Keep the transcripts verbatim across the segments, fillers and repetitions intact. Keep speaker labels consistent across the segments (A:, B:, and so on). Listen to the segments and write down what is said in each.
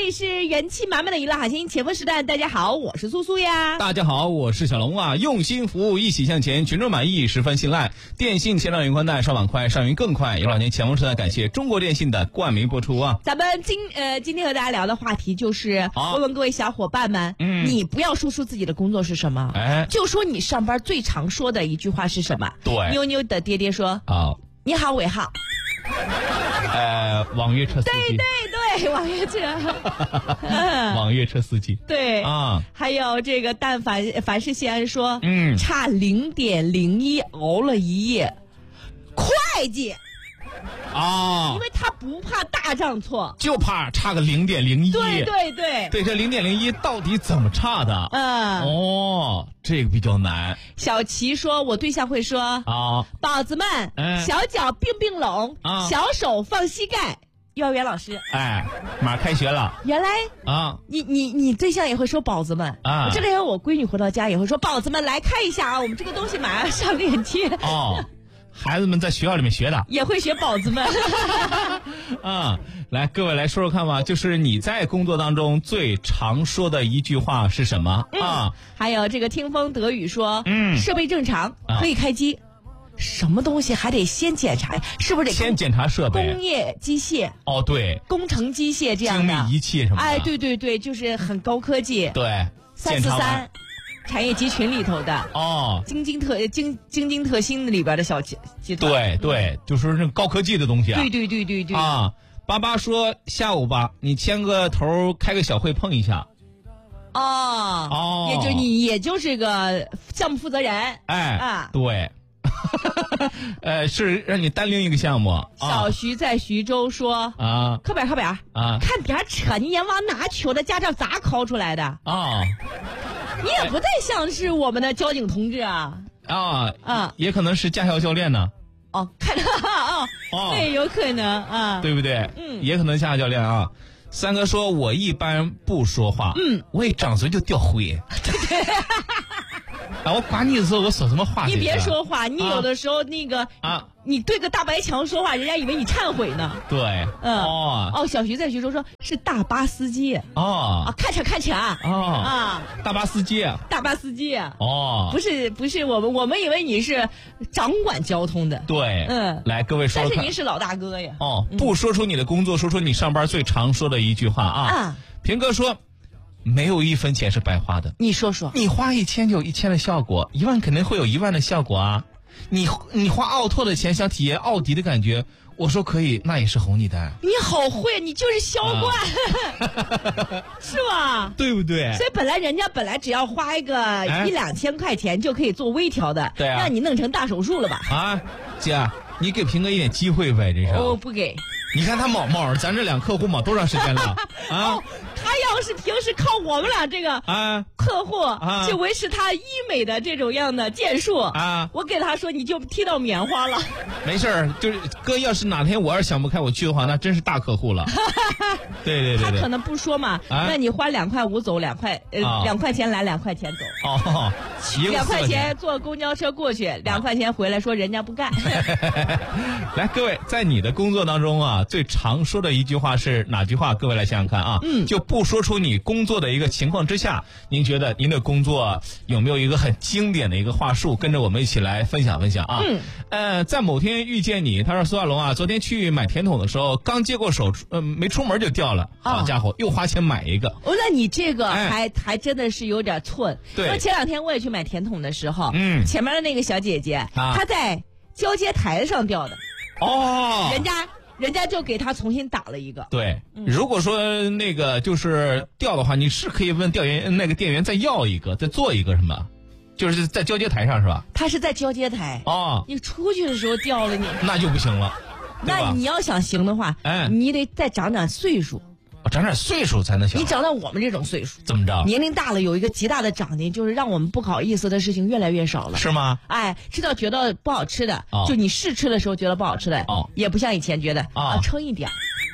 A: 里是元气满满的娱乐海星前锋时段，大家好，我是苏苏呀。
B: 大家好，我是小龙啊。用心服务，一起向前，群众满意，十分信赖。电信前两云宽带，上网快，上云更快。有两年前锋时段，感谢中国电信的冠名播出啊。
A: 咱们今呃今天和大家聊的话题就是，
B: 啊、
A: 问问各位小伙伴们，嗯，你不要说出自己的工作是什么，哎，就说你上班最常说的一句话是什么？
B: 对，
A: 妞妞的爹爹说，
B: 啊，
A: 你好，尾号。
B: 呃，网约车司机，
A: 对对对，网约车，
B: 网约车司机，
A: 对
B: 啊，
A: 还有这个，但凡凡是西安说，
B: 嗯，
A: 差零点零一熬了一夜，会计
B: 啊，
A: 因为他不怕大账错，
B: 就怕差个零点零一。
A: 对对对，
B: 对，这零点零一到底怎么差的？
A: 嗯，
B: 哦，这个比较难。
A: 小齐说，我对象会说
B: 啊，
A: 宝子们，
B: 嗯、
A: 小脚并并拢，
B: 啊，
A: 小手放膝盖。幼儿园老师，
B: 哎，马上开学了。
A: 原来
B: 啊，
A: 你你你对象也会说宝子们
B: 啊。
A: 这两天我闺女回到家也会说宝子们来看一下啊，我们这个东西马上上链接。
B: 哦，孩子们在学校里面学的，
A: 也会学宝子们。
B: 啊，来，各位来说说看吧，就是你在工作当中最常说的一句话是什么、嗯、啊？
A: 还有这个听风得雨说，
B: 嗯，
A: 设备正常，可以开机。啊，什么东西还得先检查呀？是不是得
B: 先检查设备？
A: 工业机械
B: 哦，对，
A: 工程机械这样的
B: 精密仪器什么的。
A: 哎，对对对，就是很高科技。
B: 对，
A: 三四三产业集群里头的
B: 哦，
A: 京津特京京津特新里边的小集团。
B: 对对，就是那高科技的东西啊。
A: 对对对对对
B: 啊！爸爸说下午吧，你牵个头开个小会碰一下。
A: 哦
B: 哦，
A: 也就你也就是个项目负责人。
B: 哎
A: 啊，
B: 对。呃，是让你单拎一个项目。
A: 小徐在徐州说
B: 啊，
A: 靠边靠边
B: 啊，
A: 看点扯，你眼往哪瞅的？家长咋考出来的
B: 啊？
A: 你也不太像是我们的交警同志啊
B: 啊
A: 啊，
B: 也可能是驾校教练呢。
A: 哦，看哦哦，对，有可能啊，
B: 对不对？
A: 嗯，
B: 也可能驾校教练啊。三哥说，我一般不说话，
A: 嗯，
B: 我一张嘴就掉灰。啊！我管你的时候，我说什么话？
A: 你别说话，你有的时候那个
B: 啊，
A: 你对个大白墙说话，人家以为你忏悔呢。
B: 对，
A: 嗯，
B: 哦
A: 哦，小徐在徐州说是大巴司机
B: 哦
A: 啊，看着看着啊
B: 啊，大巴司机，
A: 大巴司机
B: 哦，
A: 不是不是我们我们以为你是掌管交通的。
B: 对，
A: 嗯，
B: 来各位说说看，
A: 但是您是老大哥呀。
B: 哦，不说出你的工作，说出你上班最常说的一句话啊。
A: 啊，
B: 平哥说。没有一分钱是白花的。
A: 你说说，
B: 你花一千就有一千的效果，一万肯定会有一万的效果啊。你你花奥拓的钱想体验奥迪的感觉，我说可以，那也是红利单。
A: 你好会，你就是销冠，啊、是吧？
B: 对不对？
A: 所以本来人家本来只要花一个一两千块钱就可以做微调的，
B: 对啊，
A: 让你弄成大手术了吧？
B: 啊，姐，你给平哥一点机会呗，这是。
A: 我不给。
B: 你看他卯卯，咱这两客户卯多长时间了啊？
A: 哦，他要是平时靠我们俩这个
B: 啊
A: 客户
B: 啊
A: 去维持他医美的这种样的建树
B: 啊，
A: 我给他说你就踢到棉花了。
B: 没事儿，就是哥，要是哪天我要是想不开我去的话，那真是大客户了。对对 对, 对，
A: 他可能不说嘛，
B: 啊、
A: 那你花两块五走，两块呃两、啊、块钱来，两块钱走。
B: 哦，
A: 两块钱坐公交车过去，两、啊、块钱回来，说人家不干。
B: 来，各位，在你的工作当中啊，最常说的一句话是哪句话？各位来想想看啊，
A: 嗯，
B: 就不说出你工作的一个情况之下，您觉得您的工作有没有一个很经典的一个话术？跟着我们一起来分享分享啊。
A: 嗯，
B: 呃，在某天遇见你，他说苏亚龙啊，昨天去买甜筒的时候，刚接过手，呃，没出门就掉了，好家伙，哦、又花钱买一个。
A: 哦，那你这个还、哎、还真的是有点寸。
B: 对，
A: 因为前两天我也去买甜筒的时候，
B: 嗯，
A: 前面的那个小姐姐，
B: 啊、
A: 她在交接台上掉的。
B: 哦，
A: 人家。人家就给他重新打了一个。
B: 对，
A: 嗯、
B: 如果说那个就是掉的话，你是可以问调研那个店员再要一个，再做一个什么，就是在交接台上是吧？
A: 他是在交接台
B: 哦，
A: 你出去的时候掉了你，
B: 那就不行了。
A: 那你要想行的话，
B: 哎，
A: 你得再长长岁数。
B: 我长点岁数才能行。
A: 你长到我们这种岁数，
B: 怎么着？
A: 年龄大了有一个极大的长进，就是让我们不好意思的事情越来越少了。
B: 是吗？
A: 哎，吃到觉得不好吃的，
B: 哦、
A: 就你试吃的时候觉得不好吃的，
B: 哦，
A: 也不像以前觉得
B: 哦、
A: 啊撑一点。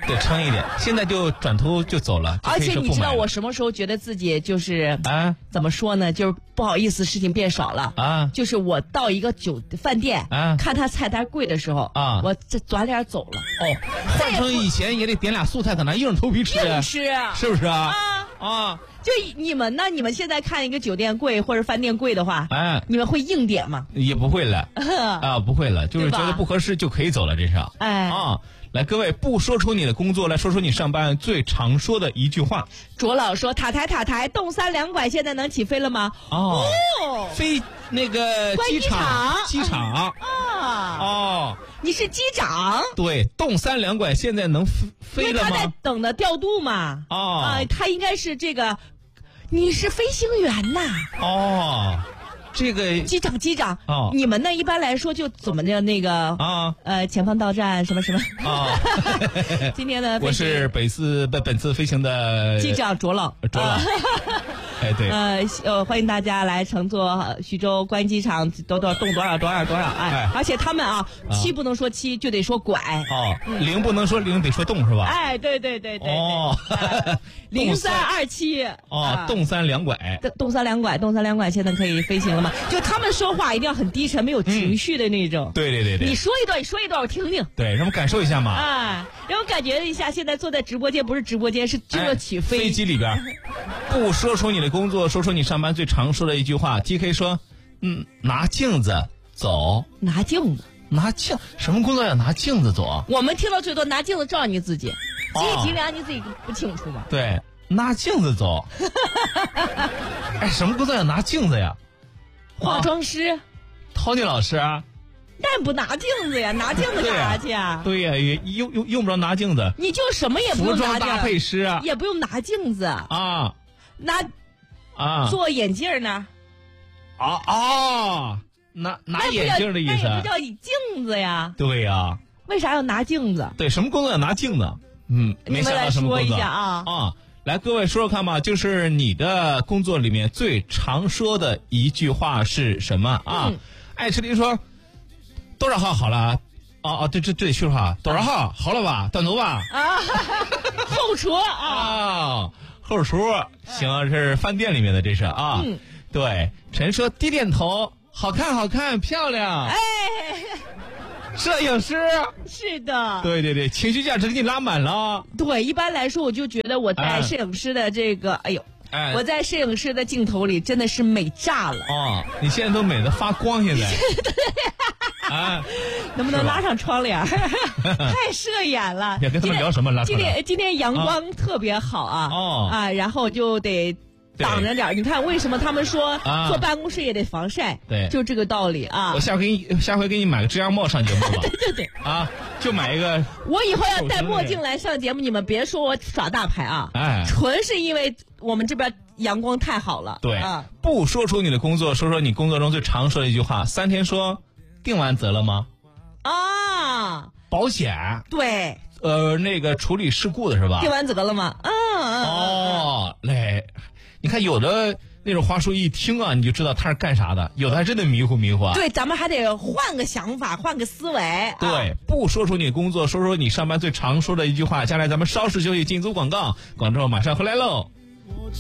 B: 得撑一点。现在就转头就走了。
A: 而且你知道我什么时候觉得自己就是
B: 啊，
A: 怎么说呢？就是不好意思，事情变少了
B: 啊。
A: 就是我到一个酒饭店
B: 啊，
A: 看他菜单贵的时候
B: 啊，
A: 我这转脸走了。
B: 哦，换成以前也得点俩素菜，搁那硬着头皮吃，
A: 硬吃，
B: 是不是啊？
A: 啊
B: 啊！
A: 就你们呢？你们现在看一个酒店贵或者饭店贵的话，
B: 哎，
A: 你们会硬点吗？
B: 也不会了啊，不会了，就是觉得不合适就可以走了，这是。
A: 哎
B: 啊，来，各位不说出你的工作，来说说你上班最常说的一句话。
A: 卓老说：“塔台塔台，动三两拐，现在能起飞了吗？”
B: 哦，哦飞那个机场，机场
A: 啊，
B: 哦，
A: 你是机长？
B: 对，动三两拐，现在能飞飞了吗？
A: 因为他在等的调度嘛。
B: 哦，
A: 啊，他应该是这个。你是飞行员呐？
B: 哦，这个
A: 机长机长
B: 哦，
A: 你们呢？一般来说就怎么的那个
B: 啊？
A: 呃，前方到站什么什么
B: 啊？
A: 今天呢，
B: 我是本次本本次飞行的
A: 机长卓老，
B: 卓老。哎，对，
A: 呃呃，欢迎大家来乘坐徐州关机场，多多动多少多少多少，哎，哎而且他们啊，七不能说七，就得说拐，
B: 哦，嗯、零不能说零，得说动是吧？
A: 哎，对对对对，
B: 哦，
A: 零三二七，
B: 哦，动三两拐，
A: 动三两拐，动三两拐，现在可以飞行了吗？就他们说话一定要很低沉，没有情绪的那种。
B: 嗯、对对对对，
A: 你说一段，你说一段，我听听。
B: 对，让我们感受一下嘛。
A: 哎，让我感觉一下，现在坐在直播间不是直播间，是进了起飞、
B: 哎、飞机里边。不说出你的工作，说说你上班最常说的一句话。G K 说，嗯，拿镜子走。
A: 拿镜子？
B: 拿镜？什么工作要拿镜子走？
A: 我们听到最多拿镜子照你自己，几几两你自己不清楚吗？
B: 对，拿镜子走。哎，什么工作要拿镜子呀？
A: 化妆师。
B: Tony 老师啊。
A: 但不拿镜子呀，拿镜子干啥去啊？
B: 对呀，也用用用不着拿镜子。
A: 你就什么也不用拿，
B: 服装搭配师啊，
A: 也不用拿镜子
B: 啊，
A: 拿
B: 啊
A: 做眼镜呢。
B: 啊啊，拿拿眼镜的意思，
A: 那也不叫镜子呀。
B: 对呀。
A: 为啥要拿镜子？
B: 对，什么工作要拿镜子？嗯，没想到什么工作
A: 啊
B: 啊。来，各位说说看吧，就是你的工作里面最常说的一句话是什么啊？嗯、爱吃林说。多少号好了？哦哦，对，这这得说话。多少号好了吧？断头吧？
A: 啊，后厨
B: 啊，后厨行，这是饭店里面的，这是啊。嗯、对，陈说低点头，好看，好看，漂亮。
A: 哎，
B: 摄影师
A: 是的，
B: 对对对，情绪价值给你拉满了。
A: 对，一般来说，我就觉得我在摄影师的这个，哎呦。
B: 哎，
A: 我在摄影师的镜头里真的是美炸了
B: 哦！你现在都美得发光，现在啊，
A: 能不能拉上窗帘？太射眼了。
B: 你跟他们聊什么？拉
A: 今天今天阳光特别好啊！
B: 哦
A: 啊，然后就得挡着点。你看为什么他们说坐办公室也得防晒？
B: 对，
A: 就这个道理啊！
B: 我下回给你下回给你买个遮阳帽上节目吧。
A: 对对对
B: 啊，就买一个。
A: 我以后要戴墨镜来上节目，你们别说我耍大牌啊！
B: 哎，
A: 纯是因为我们这边阳光太好了。
B: 对
A: 啊，
B: 不说出你的工作，说说你工作中最常说的一句话。三天说定完责了吗？
A: 啊，
B: 保险。
A: 对。
B: 呃，那个处理事故的是吧？
A: 定完责了吗？啊。
B: 哦，嘞，你看有的那种话术一听啊，你就知道他是干啥的，有的还真的迷糊迷糊啊。
A: 对，咱们还得换个想法，换个思维。
B: 对，啊、不说出你工作，说说你上班最常说的一句话。将来咱们稍事休息，进组广告，广州马上回来喽。